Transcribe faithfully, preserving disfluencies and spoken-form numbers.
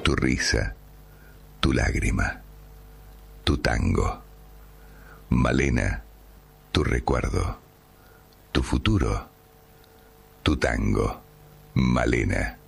tu risa, tu lágrima, tu tango. Malena, tu recuerdo, tu futuro, tu tango. Malena.